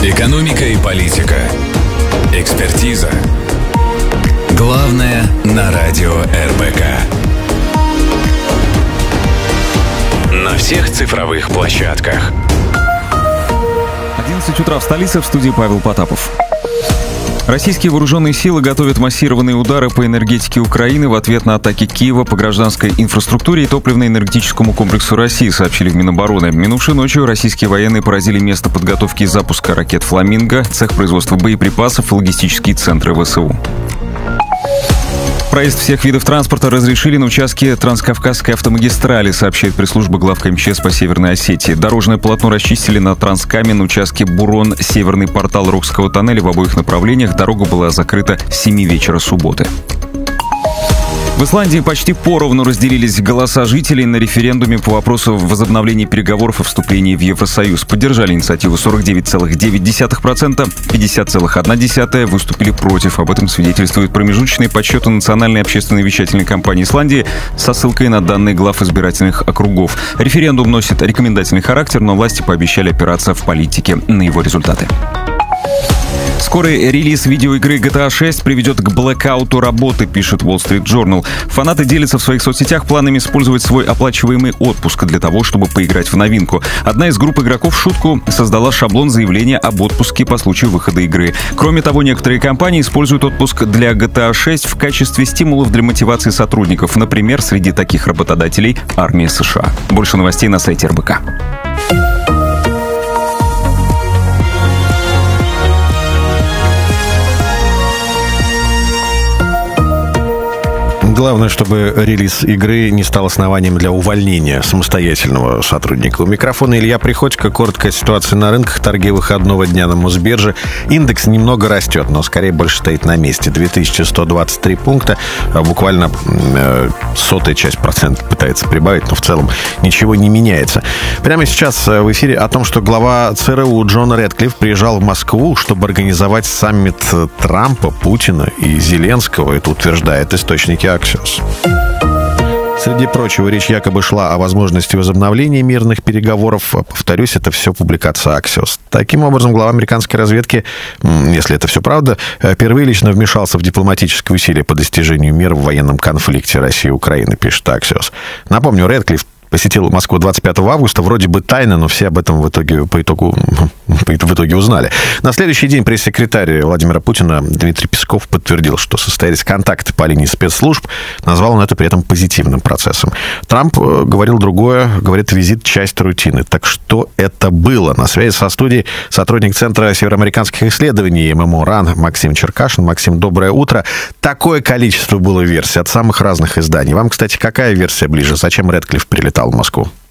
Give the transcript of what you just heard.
Экономика и политика. Экспертиза. Главное на радио РБК. На всех цифровых площадках. 11 утра в столице, в студии Павел Потапов. Российские вооруженные силы готовят массированные удары по энергетике Украины в ответ на атаки Киева по гражданской инфраструктуре и топливно-энергетическому комплексу России, сообщили в Минобороны. Минувшей ночью российские военные поразили место подготовки и запуска ракет «Фламинго», цех производства боеприпасов и логистические центры ВСУ. Проезд всех видов транспорта разрешили на участке Транскавказской автомагистрали, сообщает пресс-служба главка МЧС по Северной Осетии. Дорожное полотно расчистили на Транскаме на участке Бурон-Северный портал Рокского тоннеля в обоих направлениях. Дорога была закрыта с 7 вечера субботы. В Исландии почти поровну разделились голоса жителей на референдуме по вопросу возобновления переговоров о вступлении в Евросоюз. Поддержали инициативу 49,9%, 50,1% выступили против. Об этом свидетельствуют промежуточные подсчеты Национальной общественной вещательной кампании Исландии со ссылкой на данные глав избирательных округов. Референдум носит рекомендательный характер, но власти пообещали опираться в политике на его результаты. Скорый релиз видеоигры GTA 6 приведет к блэкауту работы, пишет Wall Street Journal. Фанаты делятся в своих соцсетях планами использовать свой оплачиваемый отпуск для того, чтобы поиграть в новинку. Одна из групп игроков в шутку создала шаблон заявления об отпуске по случаю выхода игры. Кроме того, некоторые компании используют отпуск для GTA 6 в качестве стимулов для мотивации сотрудников. Например, среди таких работодателей армия США. Больше новостей на сайте РБК. Главное, чтобы релиз игры не стал основанием для увольнения самостоятельного сотрудника. У микрофона Илья Приходько. Короткая ситуация на рынках. Торги выходного дня на Мосбирже. Индекс немного растет, но скорее больше стоит на месте. 2123 пункта. Буквально сотая часть процента пытается прибавить, но в целом ничего не меняется. Прямо сейчас в эфире о том, что глава ЦРУ Джон Рэдклифф приезжал в Москву, чтобы организовать саммит Трампа, Путина и Зеленского. Это утверждает источники Axios. Среди прочего, речь якобы шла о возможности возобновления мирных переговоров. Повторюсь, это все публикация Axios. Таким образом, глава американской разведки, если это все правда, впервые лично вмешался в дипломатические усилия по достижению мира в военном конфликте России и Украины, пишет Axios. Напомню, Рэдклифф посетил Москву 25 августа, вроде бы тайно, но все об этом в итоге узнали. На следующий день пресс-секретарь Владимира Путина Дмитрий Песков подтвердил, что состоялись контакты по линии спецслужб, назвал он это при этом позитивным процессом. Трамп говорил другое, говорит, визит — часть рутины. Так что это было? На связи со студией сотрудник Центра североамериканских исследований ММО РАН Максим Черкашин. Максим, доброе утро. Такое количество было версий от самых разных изданий. Вам, кстати, какая версия ближе? Зачем Рэдклифф прилетал в Москву?